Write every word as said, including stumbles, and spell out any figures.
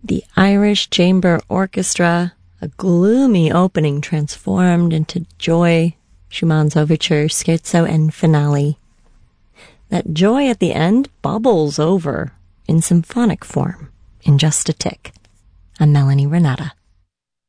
The Irish Chamber Orchestra, a gloomy opening transformed into joy, Schumann's overture, scherzo, and finale. That joy at the end bubbles over in symphonic form in just a tick. I'm Melanie Renata.